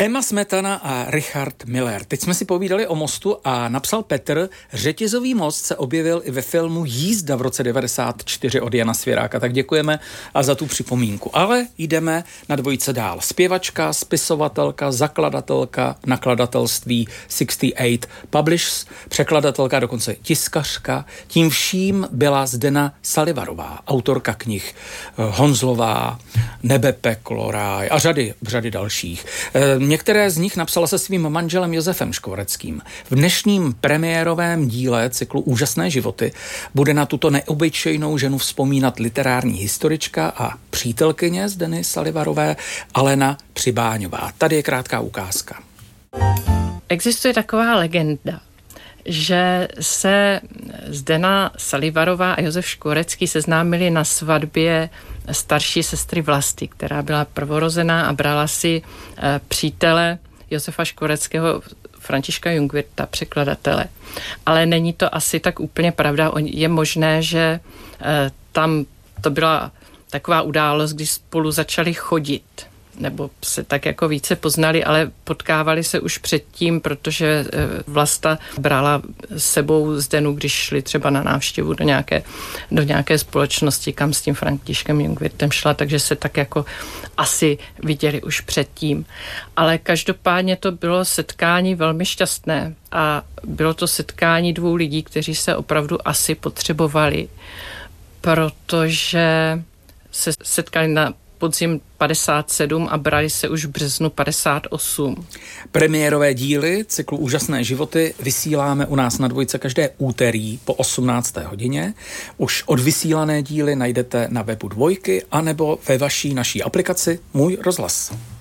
Emma Smetana a Richard Miller. Teď jsme si povídali o mostu a napsal Petr, řetězový most se objevil i ve filmu Jízda v roce 1994 od Jana Svěráka, tak děkujeme a za tu připomínku. Ale jdeme na dvojice dál. Zpěvačka, spisovatelka, zakladatelka nakladatelství 68 Publishers, překladatelka, dokonce tiskařka. Tím vším byla Zdena Salivarová, autorka knih Honzlová, Nebe, peklo, ráj a řady dalších. Některé z nich napsala se svým manželem Josefem Škvoreckým. V dnešním premiérovém díle cyklu Úžasné životy bude na tuto neobyčejnou ženu vzpomínat literární historička a přítelkyně Zdeny Salivarové Alena Přibáňová. Tady je krátká ukázka. Existuje taková legenda, že se Zdena Salivarová a Josef Škvorecký seznámili na svatbě starší sestry Vlasty, která byla prvorozená a brala si přítele Josefa Škvoreckého, Františka Jungwirtha, překladatele. Ale není to asi tak úplně pravda. Je možné, že tam to byla taková událost, když spolu začali chodit, nebo se tak jako více poznali, ale potkávali se už předtím, protože Vlasta brala s sebou Zdenu, když šli třeba na návštěvu do nějaké společnosti, kam s tím Františkem Jungwirthem šla, takže se tak jako asi viděli už předtím. Ale každopádně to bylo setkání velmi šťastné a bylo to setkání dvou lidí, kteří se opravdu asi potřebovali, protože se setkali na podzim 57 a brali se už v březnu 58. Premiérové díly cyklu Úžasné životy vysíláme u nás na dvojce každé úterý po 18. hodině. Už odvysílané díly najdete na webu Dvojky anebo ve vaší naší aplikaci Můj rozhlas.